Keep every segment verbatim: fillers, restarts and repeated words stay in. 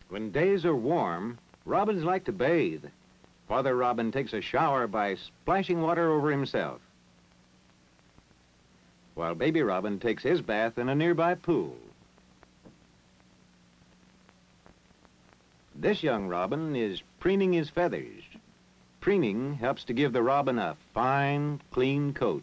When days are warm, robins like to bathe. Father Robin takes a shower by splashing water over himself, while baby robin takes his bath in a nearby pool. This young robin is preening his feathers. Preening helps to give the robin a fine, clean coat.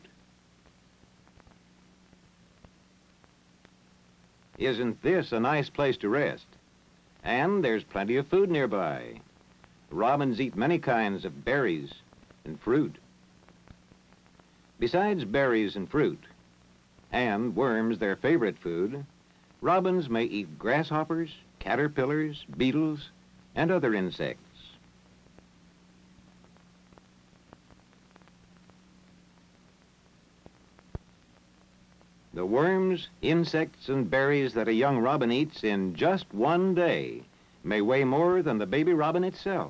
Isn't this a nice place to rest? And there's plenty of food nearby. Robins eat many kinds of berries and fruit. Besides berries and fruit, and worms their favorite food, robins may eat grasshoppers, caterpillars, beetles, and other insects. The worms, insects, and berries that a young robin eats in just one day may weigh more than the baby robin itself.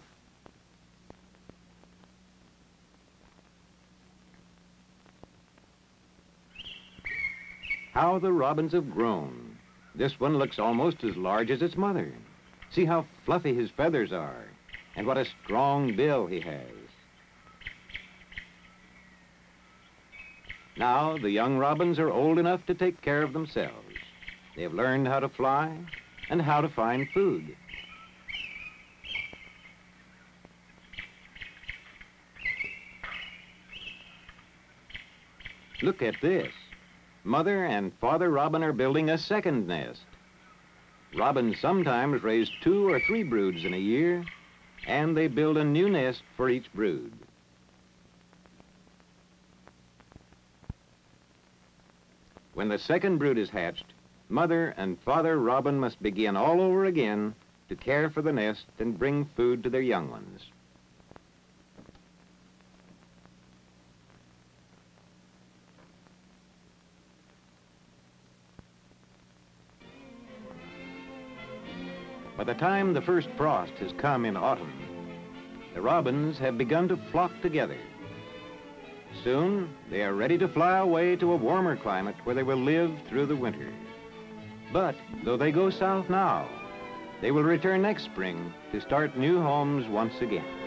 How the robins have grown. This one looks almost as large as its mother. See how fluffy his feathers are, and what a strong bill he has. Now, the young robins are old enough to take care of themselves. They have learned how to fly and how to find food. Look at this. Mother and Father Robin are building a second nest. Robins sometimes raise two or three broods in a year, and they build a new nest for each brood. When the second brood is hatched, Mother and Father Robin must begin all over again to care for the nest and bring food to their young ones. By the time the first frost has come in autumn, the robins have begun to flock together. Soon, they are ready to fly away to a warmer climate where they will live through the winter. But though they go south now, they will return next spring to start new homes once again.